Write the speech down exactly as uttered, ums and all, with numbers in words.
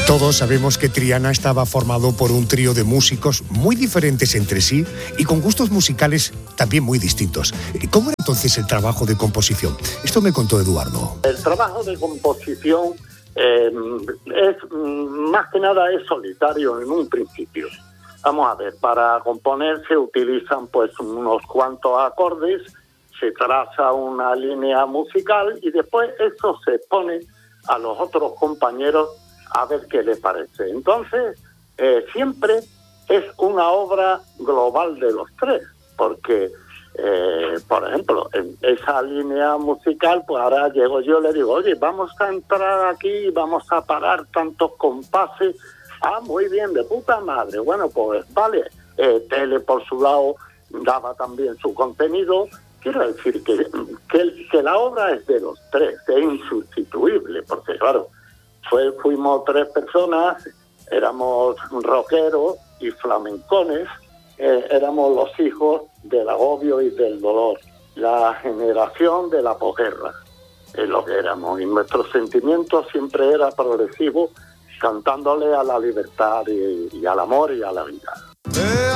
Todos sabemos que Triana estaba formado por un trío de músicos muy diferentes entre sí y con gustos musicales también muy distintos. ¿Cómo era entonces el trabajo de composición? Esto me contó Eduardo. El trabajo de composición eh, es más que nada es solitario en un principio. Vamos a ver, para componer se utilizan pues unos cuantos acordes, se traza una línea musical y después eso se pone a los otros compañeros a ver qué les parece. Entonces, eh, siempre es una obra global de los tres, porque, eh, por ejemplo, en esa línea musical, pues ahora llego yo y le digo, oye, vamos a entrar aquí, vamos a parar tantos compases. Ah, muy bien, de puta madre. Bueno, pues vale, eh, Tele por su lado daba también su contenido. Quiero decir que, que, que la obra es de los tres, es insustituible, porque claro, Fue, fuimos tres personas, éramos rockeros y flamencones, eh, éramos los hijos del agobio y del dolor, la generación de la posguerra, es lo que éramos, y nuestro sentimiento siempre era progresivo, cantándole a la libertad y, y al amor y a la vida.